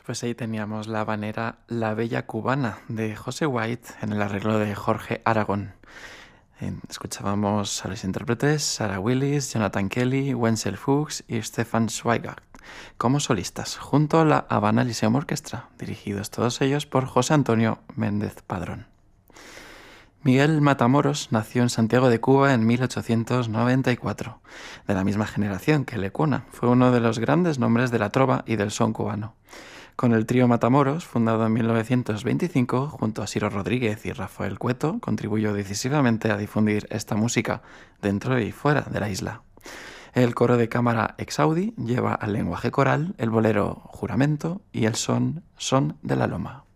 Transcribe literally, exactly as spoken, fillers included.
Pues ahí teníamos la habanera La Bella Cubana de José White en el arreglo de Jorge Aragón. Escuchábamos a los intérpretes Sarah Willis, Jonathan Kelly, Wenzel Fuchs y Stefan Zweigart como solistas, junto a la Habana Lyceum Orchestra, dirigidos todos ellos por José Antonio Méndez Padrón. Miguel Matamoros nació en Santiago de Cuba en mil ochocientos noventa y cuatro. De la misma generación que Lecuna, fue uno de los grandes nombres de la trova y del son cubano. Con el trío Matamoros, fundado en mil novecientos veinticinco, junto a Ciro Rodríguez y Rafael Cueto, contribuyó decisivamente a difundir esta música dentro y fuera de la isla. El coro de cámara Exaudi lleva al lenguaje coral el bolero Juramento y el son Son de la Loma.